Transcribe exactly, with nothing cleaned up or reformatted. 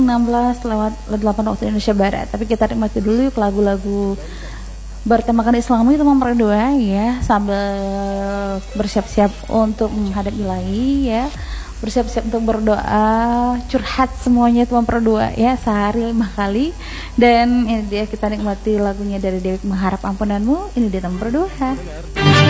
enam belas lewat delapan waktu Indonesia Barat. Tapi kita nikmati dulu yuk lagu-lagu bertemakan Islami, teman berdoa ya, sambil bersiap-siap untuk menghadap ilahi ya, bersiap-siap untuk berdoa, curhat semuanya teman berdoa ya, sehari lima kali. Dan ini dia kita nikmati lagunya dari Dewi, mengharap ampunanmu. Ini dia teman berdoa.